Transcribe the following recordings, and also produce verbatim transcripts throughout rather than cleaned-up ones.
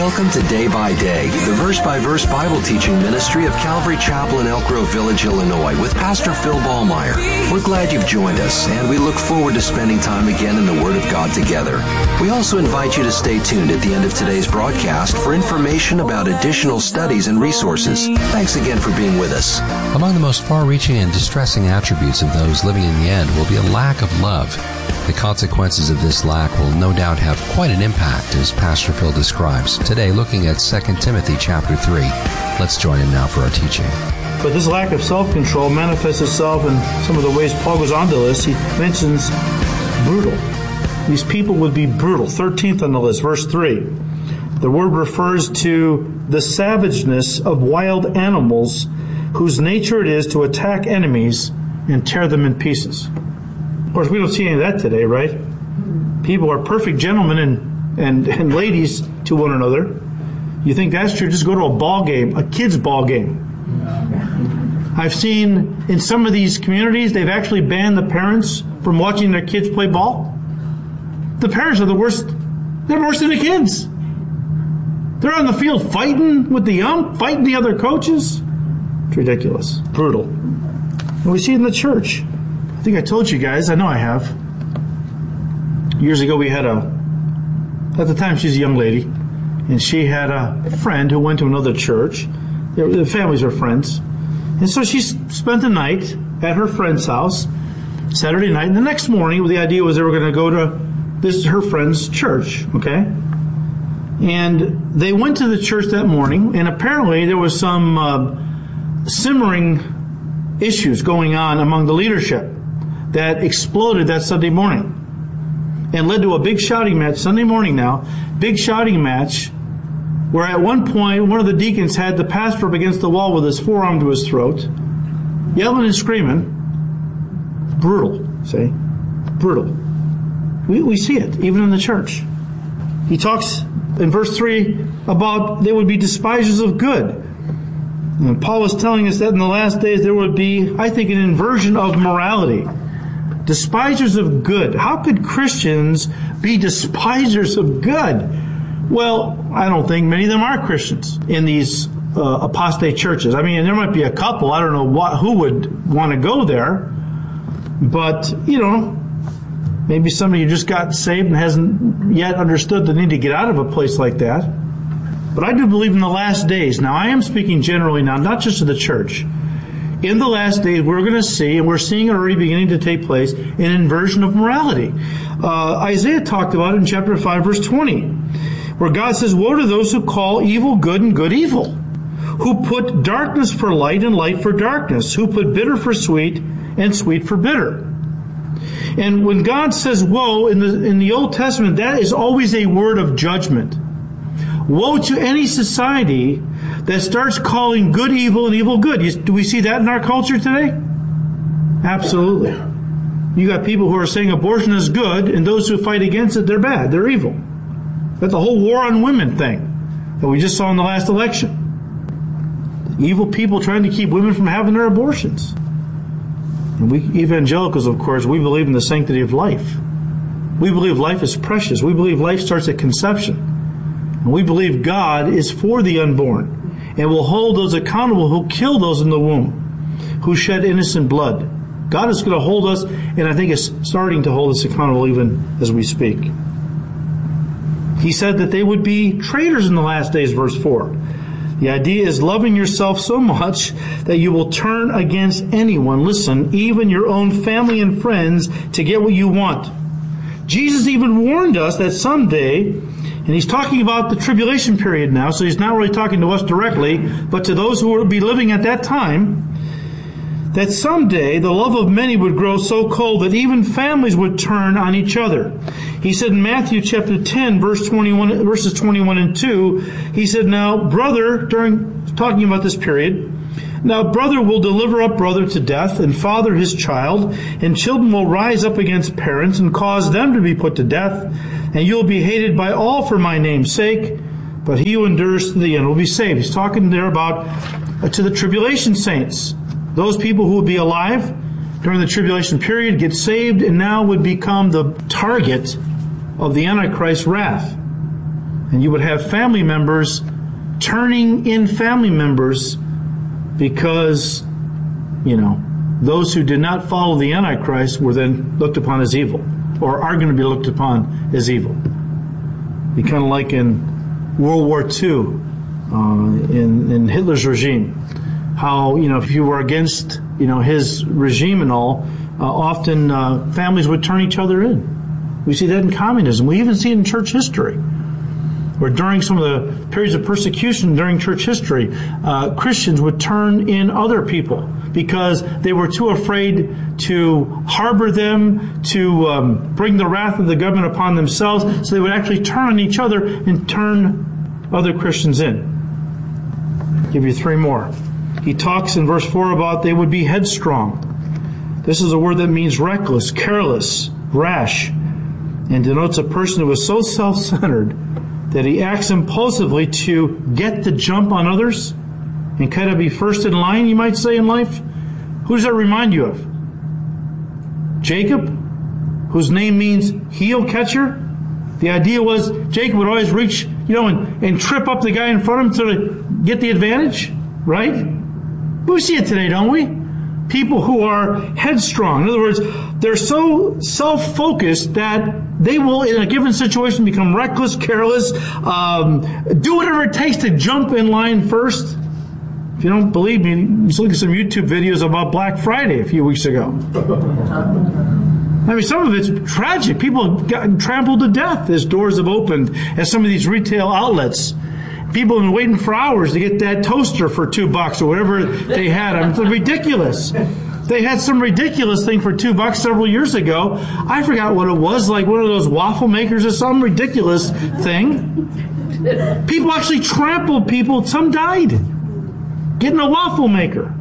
Welcome to Day by Day, the verse-by-verse Bible teaching ministry of Calvary Chapel in Elk Grove Village, Illinois, with Pastor Phil Ballmeyer. We're glad you've joined us, and we look forward to spending time again in the Word of God together. We also invite you to stay tuned at the end of today's broadcast for information about additional studies and resources. Thanks again for being with us. Among the most far-reaching and distressing attributes of those living in the end will be a lack of love. The consequences of this lack will no doubt have quite an impact, as Pastor Phil describes. Today, looking at Second Timothy chapter three. Let's join him now for our teaching. But this lack of self-control manifests itself in some of the ways Paul goes on to list. He mentions brutal. These people would be brutal. thirteenth on the list, verse three. The word refers to the savageness of wild animals whose nature it is to attack enemies and tear them in pieces. Of course, we don't see any of that today, right? People are perfect gentlemen and, and, and ladies to one another. You think that's true? Just go to a ball game, a kid's ball game. I've seen in some of these communities, they've actually banned the parents from watching their kids play ball. The parents are the worst. They're worse than the kids. They're on the field fighting with the young, fighting the other coaches. It's ridiculous. Brutal. And we see it in the church. I think I told you guys, I know I have. Years ago we had a, at the time she's a young lady, and she had a friend who went to another church. The families are friends. And so she spent the night at her friend's house, Saturday night, and the next morning the idea was they were going to go to this her friend's church, okay? And they went to the church that morning, and apparently there was some uh, simmering issues going on among the leadership that exploded that Sunday morning and led to a big shouting match Sunday morning now, big shouting match where at one point one of the deacons had the pastor up against the wall with his forearm to his throat, yelling and screaming. Brutal, see? Brutal. We, we see it, even in the church. He talks in verse three about they would be despisers of good. And Paul is telling us that in the last days there would be, I think, an inversion of morality. Despisers of good. How could Christians be despisers of good? Well, I don't think many of them are Christians in these uh, apostate churches. I mean, there might be a couple. I don't know what, who would want to go there. But, you know, maybe somebody who just got saved and hasn't yet understood the need to get out of a place like that. But I do believe in the last days. Now, I am speaking generally now, not just to the church. In the last days, we're going to see, and we're seeing it already beginning to take place, an inversion of morality. Uh, Isaiah talked about it in chapter five, verse twenty, where God says, "Woe to those who call evil good and good evil, who put darkness for light and light for darkness, who put bitter for sweet and sweet for bitter." And when God says woe in the in the Old Testament, that is always a word of judgment. Woe to any society that starts calling good evil and evil good. Do we see that in our culture today? Absolutely. You got people who are saying abortion is good, and those who fight against it, they're bad, they're evil. That's the whole war on women thing that we just saw in the last election. Evil people trying to keep women from having their abortions. And we evangelicals, of course, we believe in the sanctity of life. We believe life is precious. We believe life starts at conception. And we believe God is for the unborn and will hold those accountable who kill those in the womb, who shed innocent blood. God is going to hold us, and I think is starting to hold us accountable even as we speak. He said that they would be traitors in the last days, verse four. The idea is loving yourself so much that you will turn against anyone, listen, even your own family and friends, to get what you want. Jesus even warned us that someday, and he's talking about the tribulation period now, so he's not really talking to us directly, but to those who will be living at that time, that someday the love of many would grow so cold that even families would turn on each other. He said in Matthew chapter ten, verse twenty-one, verses twenty-one and two, he said, "Now, brother," during talking about this period, "now brother will deliver up brother to death, and father his child, and children will rise up against parents and cause them to be put to death, and you will be hated by all for my name's sake, but he who endures to the end will be saved." He's talking there about uh, to the tribulation saints. Those people who would be alive during the tribulation period get saved and now would become the target of the Antichrist's wrath. And you would have family members turning in family members because, you know, those who did not follow the Antichrist were then looked upon as evil, or are going to be looked upon as evil. Be kind of like in World War Two, uh, in, in Hitler's regime. How, you know, if you were against, you know, his regime and all, uh, often uh, families would turn each other in. We see that in communism. We even see it in church history, where during some of the periods of persecution during church history, uh, Christians would turn in other people because they were too afraid to harbor them, to um, bring the wrath of the government upon themselves, so they would actually turn on each other and turn other Christians in. I'll give you three more. He talks in verse four about they would be headstrong. This is a word that means reckless, careless, rash, and denotes a person who is so self-centered that he acts impulsively to get the jump on others and kind of be first in line, you might say, in life. Who does that remind you of? Jacob, whose name means heel catcher. The idea was Jacob would always reach, you know, and, and trip up the guy in front of him to get the advantage, right? We see it today, don't we? People who are headstrong. In other words, they're so self-focused that they will, in a given situation, become reckless, careless, um, do whatever it takes to jump in line first. If you don't believe me, just look at some YouTube videos about Black Friday a few weeks ago. I mean, some of it's tragic. People have gotten trampled to death as doors have opened at some of these retail outlets. People have been waiting for hours to get that toaster for two bucks or whatever they had. I mean, it's ridiculous. They had some ridiculous thing for two bucks several years ago. I forgot what it was, like one of those waffle makers or some ridiculous thing. People actually trampled people. Some died getting a waffle maker.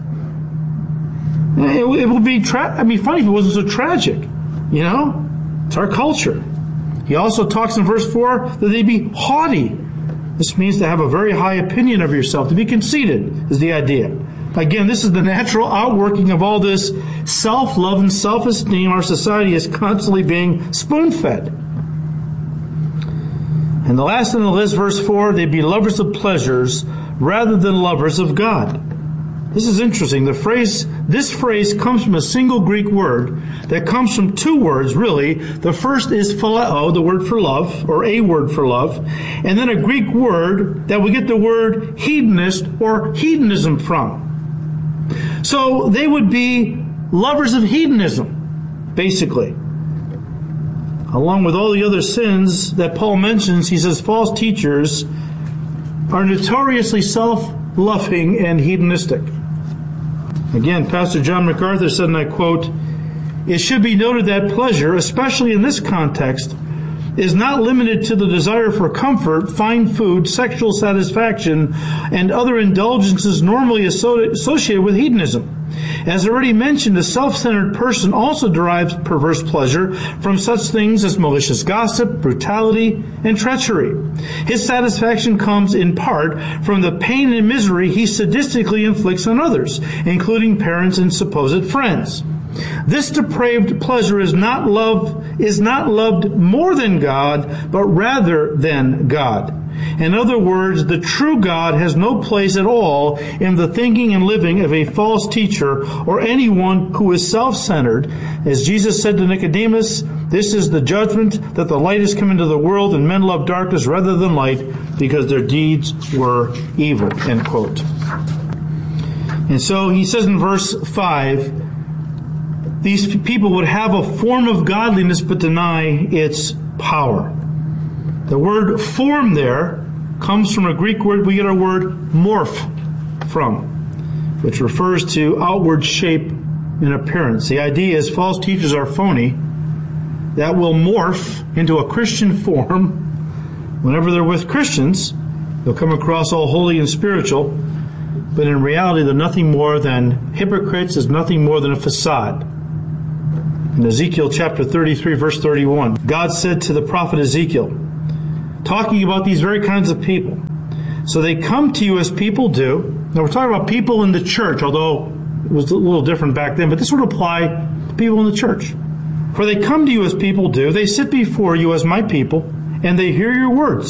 It, it would be tra- I'd be funny if it wasn't so tragic. You know, it's our culture. He also talks in verse four that they be haughty. This means to have a very high opinion of yourself, to be conceited is the idea. Again, this is the natural outworking of all this self-love and self-esteem. Our society is constantly being spoon-fed. And the last on the list, verse four, they be lovers of pleasures rather than lovers of God. This is interesting. The phrase, this phrase comes from a single Greek word that comes from two words, really. The first is phileo, the word for love, or a word for love, and then a Greek word that we get the word hedonist or hedonism from. So they would be lovers of hedonism, basically. Along with all the other sins that Paul mentions, he says false teachers are notoriously self-loving and hedonistic. Again, Pastor John MacArthur said, and I quote, "It should be noted that pleasure, especially in this context, is not limited to the desire for comfort, fine food, sexual satisfaction, and other indulgences normally associated with hedonism. As already mentioned, a self-centered person also derives perverse pleasure from such things as malicious gossip, brutality, and treachery. His satisfaction comes in part from the pain and misery he sadistically inflicts on others, including parents and supposed friends. This depraved pleasure is not love, is not loved more than God, but rather than God. In other words, the true God has no place at all in the thinking and living of a false teacher or anyone who is self-centered. As Jesus said to Nicodemus, this is the judgment, that the light has come into the world and men love darkness rather than light because their deeds were evil. End quote. And so he says in verse five, these people would have a form of godliness but deny its power. The word form there comes from a Greek word we get our word morph from, which refers to outward shape and appearance. The idea is false teachers are phony that will morph into a Christian form. Whenever they're with Christians, they'll come across all holy and spiritual, but in reality they're nothing more than hypocrites, is nothing more than a facade. In Ezekiel chapter thirty-three, verse thirty-one, God said to the prophet Ezekiel, talking about these very kinds of people, so they come to you as people do. Now we're talking about people in the church, although it was a little different back then, but this would apply to people in the church. For they come to you as people do, they sit before you as my people, and they hear your words.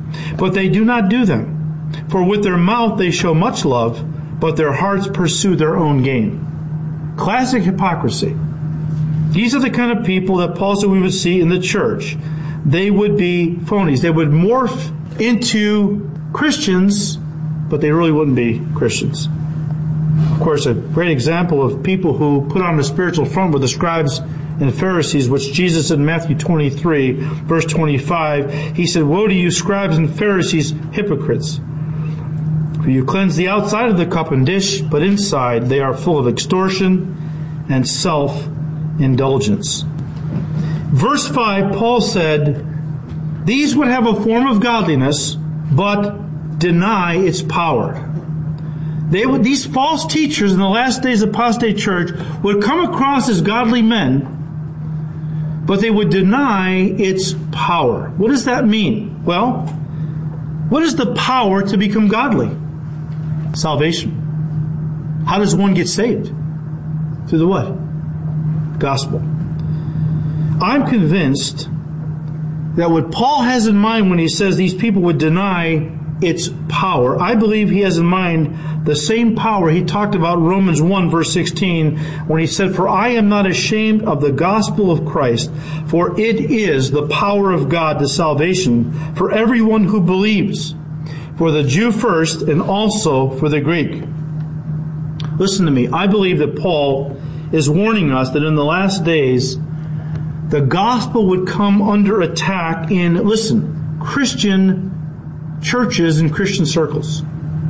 But they do not do them. For with their mouth they show much love, but their hearts pursue their own gain. Classic hypocrisy. These are the kind of people that Paul said we would see in the church. They would be phonies. They would morph into Christians, but they really wouldn't be Christians. Of course, a great example of people who put on the spiritual front were the scribes and Pharisees, which Jesus said in Matthew twenty-three, verse twenty-five, he said, "Woe to you, scribes and Pharisees, hypocrites! For you cleanse the outside of the cup and dish, but inside they are full of extortion and self-indulgence." Verse five, Paul said, "These would have a form of godliness, but deny its power." They would, these false teachers in the last days of apostate church would come across as godly men, but they would deny its power. What does that mean? Well, what is the power to become godly? Salvation. How does one get saved? Through the what? Gospel. I'm convinced that what Paul has in mind when he says these people would deny its power, I believe he has in mind the same power he talked about in Romans one, verse sixteen, when he said, "For I am not ashamed of the gospel of Christ, for it is the power of God to salvation for everyone who believes, for the Jew first and also for the Greek." Listen to me. I believe that Paul is warning us that in the last days, the gospel would come under attack in, listen, Christian churches and Christian circles.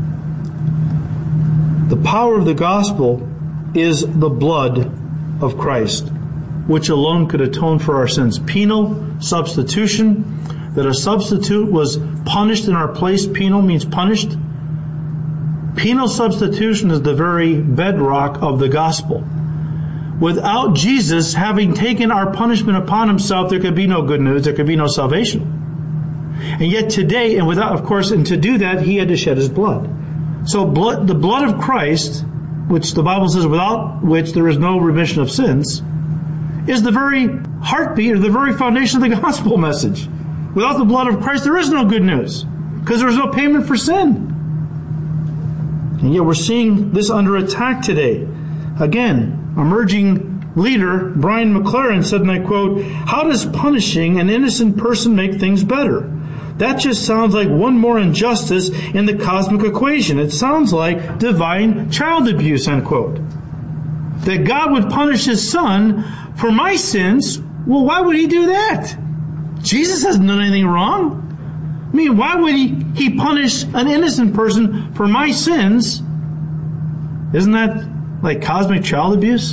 The power of the gospel is the blood of Christ, which alone could atone for our sins. Penal substitution, that a substitute was punished in our place. Penal means punished. Penal substitution is the very bedrock of the gospel. Without Jesus having taken our punishment upon himself, there could be no good news, there could be no salvation. And yet today, and without, of course, and to do that, he had to shed his blood. So blood, the blood of Christ, which the Bible says without which there is no remission of sins, is the very heartbeat or the very foundation of the gospel message. Without the blood of Christ, there is no good news, because there is no payment for sin. And yet we're seeing this under attack today. Again, emerging leader Brian McLaren said, and I quote, "How does punishing an innocent person make things better? That just sounds like one more injustice in the cosmic equation. It sounds like divine child abuse," unquote. That God would punish his son for my sins, well, why would he do that? Jesus hasn't done anything wrong. I mean, why would he, he punish an innocent person for my sins? Isn't that like cosmic child abuse?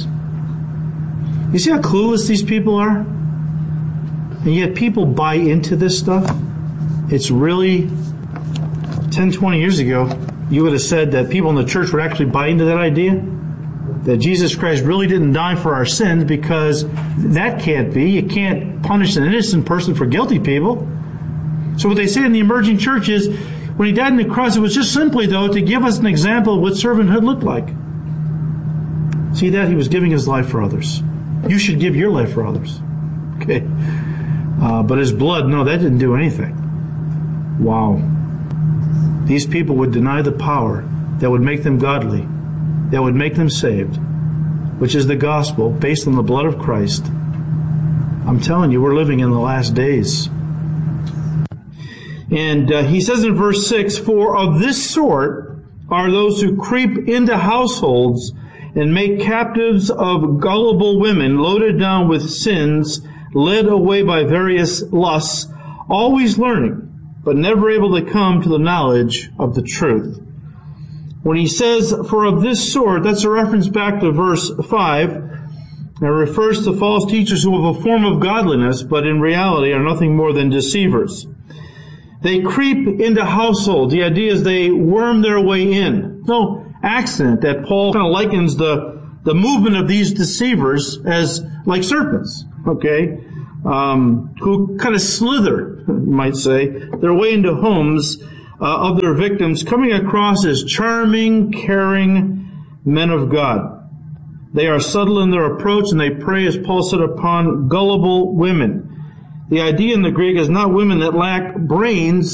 You see how clueless these people are? And yet people buy into this stuff. It's really, ten, twenty years ago, you would have said that people in the church would actually buy into that idea. That Jesus Christ really didn't die for our sins, because that can't be. You can't punish an innocent person for guilty people. So what they say in the emerging church is, when he died on the cross, it was just simply, though, to give us an example of what servanthood looked like. See that? He was giving his life for others. You should give your life for others. Okay. Uh, but his blood, no, that didn't do anything. Wow. These people would deny the power that would make them godly, that would make them saved, which is the gospel based on the blood of Christ. I'm telling you, we're living in the last days. And uh, he says in verse six, "For of this sort are those who creep into households and make captives of gullible women, loaded down with sins, led away by various lusts, always learning, but never able to come to the knowledge of the truth." When he says, "for of this sort," that's a reference back to verse five. It refers to false teachers who have a form of godliness, but in reality are nothing more than deceivers. They creep into households. The idea is they worm their way in. No accident that Paul kind of likens the, the movement of these deceivers as like serpents, okay, um, who kind of slither, you might say, their way into homes uh, of their victims, coming across as charming, caring men of God. They are subtle in their approach, and they prey, as Paul said, upon gullible women. The idea in the Greek is not women that lack brains,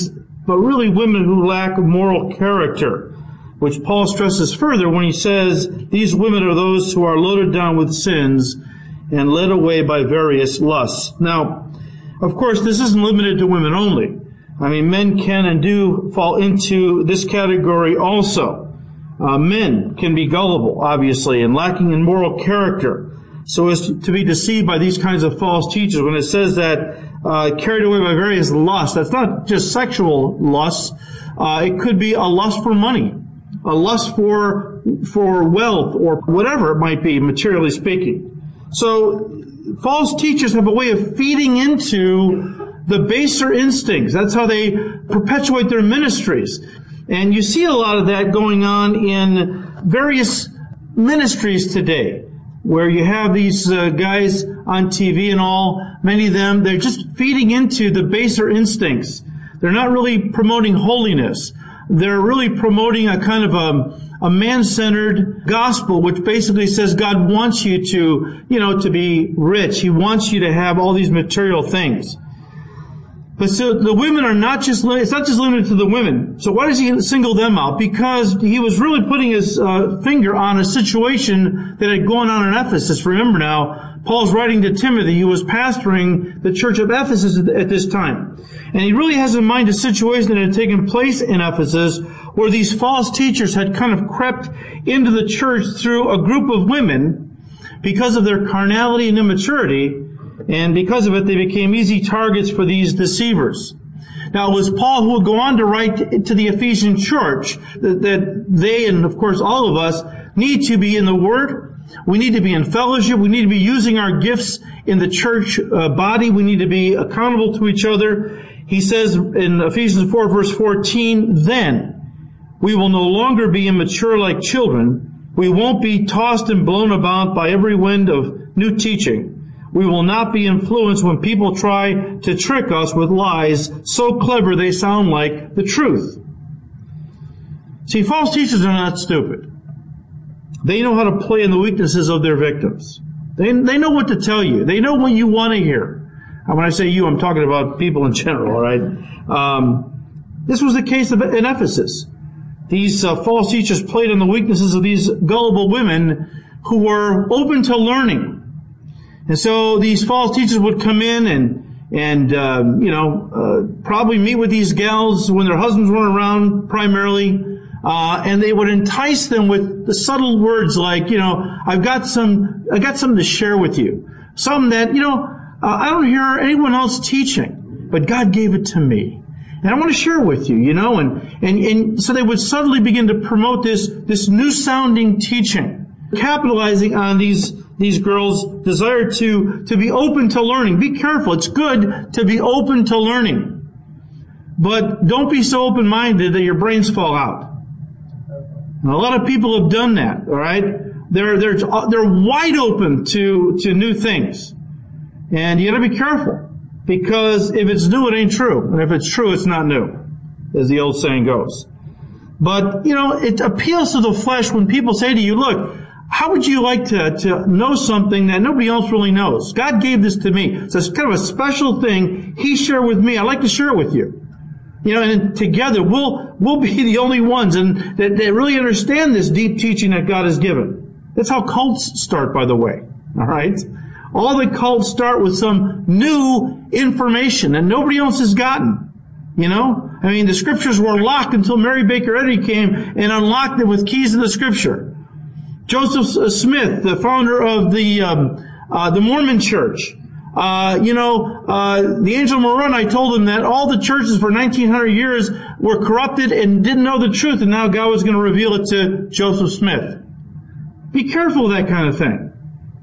but really women who lack moral character, which Paul stresses further when he says these women are those who are loaded down with sins and led away by various lusts. Now, of course, this isn't limited to women only. I mean, men can and do fall into this category also. Uh, men can be gullible, obviously, and lacking in moral character, so as to be deceived by these kinds of false teachers. When it says that uh, carried away by various lusts, that's not just sexual lusts. Uh, it could be a lust for money, a lust for for wealth, or whatever it might be, materially speaking. So false teachers have a way of feeding into the baser instincts. That's how they perpetuate their ministries. And you see a lot of that going on in various ministries today, where you have these uh, guys on T V and all, many of them, they're just feeding into the baser instincts. They're not really promoting holiness. They're really promoting a kind of a, a man-centered gospel, which basically says God wants you to, you know, to be rich. He wants you to have all these material things. But so the women are not just, it's not just limited to the women. So why does he single them out? Because he was really putting his uh, finger on a situation that had gone on in Ephesus. Remember now, Paul's writing to Timothy. He was pastoring the church of Ephesus at this time. And he really has in mind a situation that had taken place in Ephesus where these false teachers had kind of crept into the church through a group of women because of their carnality and immaturity. And because of it, they became easy targets for these deceivers. Now, it was Paul who would go on to write to the Ephesian church that, that they, and of course all of us, need to be in the Word. We need to be in fellowship. We need to be using our gifts in the church uh, body. We need to be accountable to each other. He says in Ephesians four, verse fourteen, then we will no longer be immature like children. We won't be tossed and blown about by every wind of new teaching. We will not be influenced when people try to trick us with lies so clever they sound like the truth. See, false teachers are not stupid. They know how to play in the weaknesses of their victims. They, they know what to tell you. They know what you want to hear. And when I say you, I'm talking about people in general, all right? Um, this was the case of, in Ephesus. These uh, false teachers played on the weaknesses of these gullible women who were open to learning. And so these false teachers would come in and, and um, you know, uh, probably meet with these gals when their husbands weren't around primarily, uh, and they would entice them with the subtle words like, you know, I've got some, I got something to share with you. Something that, you know, uh, I don't hear anyone else teaching, but God gave it to me. And I want to share with you, you know, and, and, and so they would subtly begin to promote this, this new sounding teaching, capitalizing on these These girls' desire to, to be open to learning. Be careful. It's good to be open to learning. But don't be so open-minded that your brains fall out. And a lot of people have done that, all right? They're, they're, they're wide open to, to new things. And you gotta be careful. Because if it's new, it ain't true. And if it's true, it's not new, as the old saying goes. But, you know, it appeals to the flesh when people say to you, look, how would you like to, to know something that nobody else really knows? God gave this to me. So it's kind of a special thing He shared with me. I'd like to share it with you. You know, and together we'll, we'll be the only ones and that, that really understand this deep teaching that God has given. That's how cults start, by the way. All right? All the cults start with some new information that nobody else has gotten. You know? I mean, the scriptures were locked until Mary Baker Eddy came and unlocked them with keys of the scripture. Joseph Smith, the founder of the um, uh, the Mormon Church, uh, you know, uh, the Angel Moroni told him that all the churches for nineteen hundred years were corrupted and didn't know the truth, and now God was going to reveal it to Joseph Smith. Be careful of that kind of thing.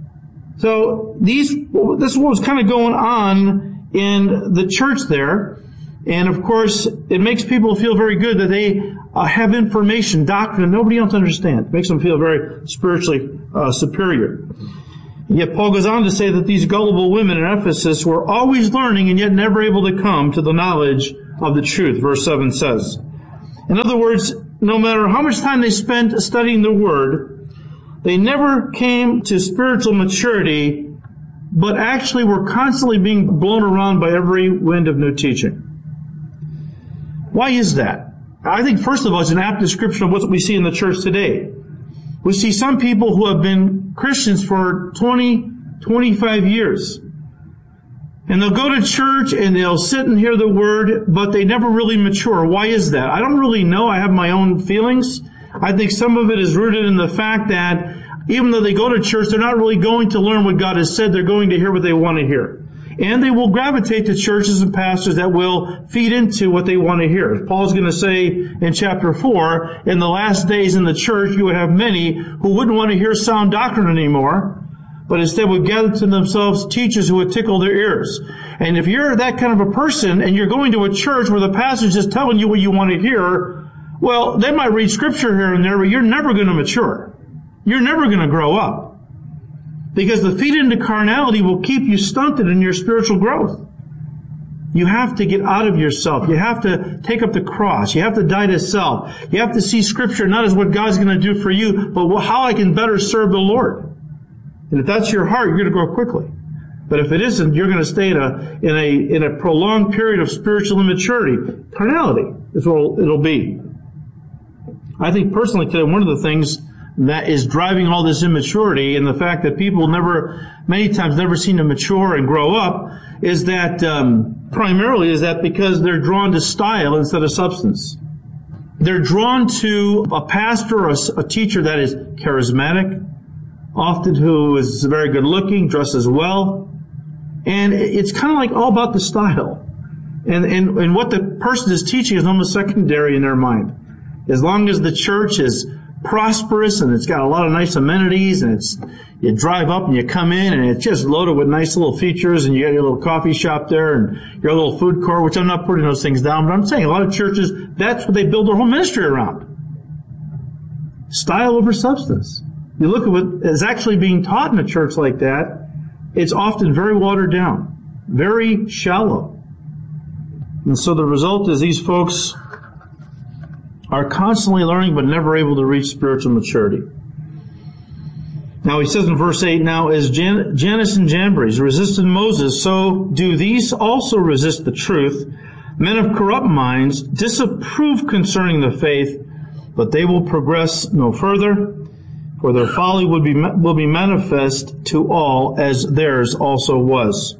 So these, this is what was kind of going on in the church there, and of course, it makes people feel very good that they Uh, have information, doctrine that nobody else understands. It makes them feel very spiritually uh, superior. And yet Paul goes on to say that these gullible women in Ephesus were always learning and yet never able to come to the knowledge of the truth, verse seven says. In other words, no matter how much time they spent studying the Word, they never came to spiritual maturity, but actually were constantly being blown around by every wind of new teaching. Why is that? I think, first of all, it's an apt description of what we see in the church today. We see some people who have been Christians for twenty, twenty-five years. And they'll go to church and they'll sit and hear the word, but they never really mature. Why is that? I don't really know. I have my own feelings. I think some of it is rooted in the fact that even though they go to church, they're not really going to learn what God has said. They're going to hear what they want to hear. And they will gravitate to churches and pastors that will feed into what they want to hear. Paul's going to say in chapter four, in the last days in the church, you would have many who wouldn't want to hear sound doctrine anymore, but instead would gather to themselves teachers who would tickle their ears. And if you're that kind of a person and you're going to a church where the pastor's just telling you what you want to hear, well, they might read scripture here and there, but you're never going to mature. You're never going to grow up. Because the feed into carnality will keep you stunted in your spiritual growth. You have to get out of yourself. You have to take up the cross. You have to die to self. You have to see scripture not as what God's going to do for you, but how I can better serve the Lord. And if that's your heart, you're going to grow quickly. But if it isn't, you're going to stay in a, in a, in a prolonged period of spiritual immaturity. Carnality is what it'll be. I think personally today, one of the things that is driving all this immaturity and the fact that people never, many times never seem to mature and grow up is that, um, primarily is that because they're drawn to style instead of substance. They're drawn to a pastor or a, a teacher that is charismatic, often who is very good looking, dresses well, and it's kind of like all about the style. And, and, and what the person is teaching is almost secondary in their mind. As long as the church is prosperous and it's got a lot of nice amenities and it's, you drive up and you come in and it's just loaded with nice little features and you got your little coffee shop there and your little food court, which I'm not putting those things down, but I'm saying a lot of churches, that's what they build their whole ministry around. Style over substance. You look at what is actually being taught in a church like that, it's often very watered down, very shallow. And so the result is these folks are constantly learning but never able to reach spiritual maturity. Now he says in verse eight, now as Jan- Jannes and Jambres resisted Moses, so do these also resist the truth. Men of corrupt minds disapprove concerning the faith, but they will progress no further, for their folly would be will be manifest to all, as theirs also was.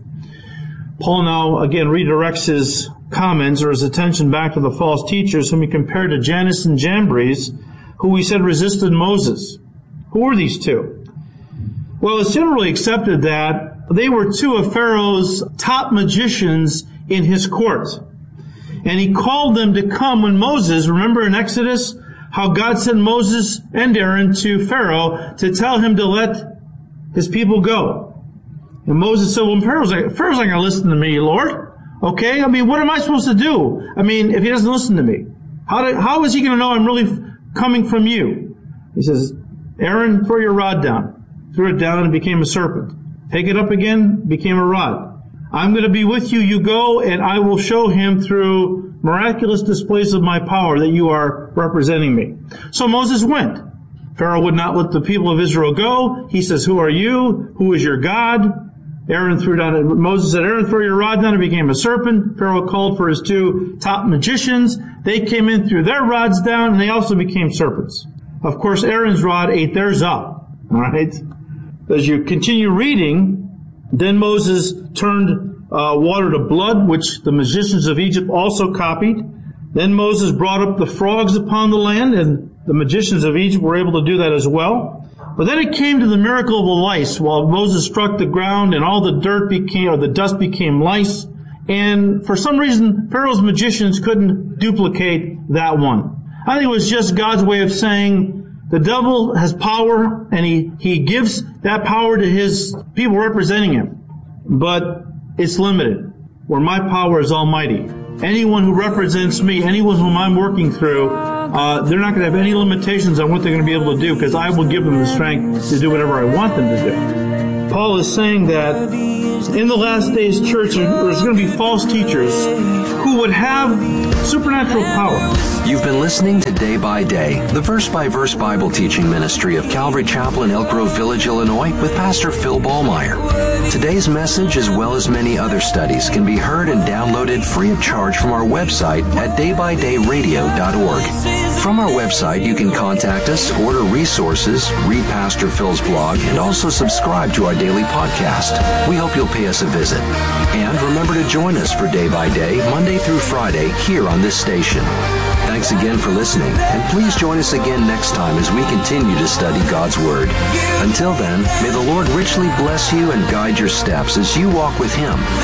Paul now again redirects his comments or his attention back to the false teachers whom he compared to Jannes and Jambres, who he said resisted Moses. Who were these two? Well, it's generally accepted that they were two of Pharaoh's top magicians in his court. And he called them to come when Moses, remember in Exodus, how God sent Moses and Aaron to Pharaoh to tell him to let his people go. And Moses said, well, Pharaoh's like, Pharaoh's not going to listen to me, Lord. Okay, I mean, what am I supposed to do? I mean, if he doesn't listen to me, how did, how is he going to know I'm really coming from you? He says, Aaron, throw your rod down. Threw it down and it became a serpent. Take it up again, became a rod. I'm going to be with you. You go, and I will show him through miraculous displays of my power that you are representing me. So Moses went. Pharaoh would not let the people of Israel go. He says, who are you? Who is your God? Aaron threw down, Moses said, Aaron, throw your rod down. It became a serpent. Pharaoh called for his two top magicians. They came in, threw their rods down, and they also became serpents. Of course, Aaron's rod ate theirs up. All right? As you continue reading, then Moses turned uh, water to blood, which the magicians of Egypt also copied. Then Moses brought up the frogs upon the land, and the magicians of Egypt were able to do that as well. But then it came to the miracle of the lice. While Moses struck the ground and all the dirt became, or the dust became lice. And for some reason, Pharaoh's magicians couldn't duplicate that one. I think it was just God's way of saying the devil has power and he, he gives that power to his people representing him. But it's limited, where my power is almighty. Anyone who represents me, anyone whom I'm working through, uh, they're not going to have any limitations on what they're going to be able to do, because I will give them the strength to do whatever I want them to do. Paul is saying that in the last days church, there's going to be false teachers who would have supernatural power. You've been listening to Day by Day, the verse-by-verse Bible teaching ministry of Calvary Chapel in Elk Grove Village, Illinois, with Pastor Phil Ballmeyer. Today's message, as well as many other studies, can be heard and downloaded free of charge from our website at day by day radio dot org. From our website, you can contact us, order resources, read Pastor Phil's blog, and also subscribe to our daily podcast. We hope you'll pay us a visit. And remember to join us for Day by Day, Monday through Friday, here on this station. Thanks again for listening, and please join us again next time as we continue to study God's Word. Until then, may the Lord richly bless you and guide your steps as you walk with Him.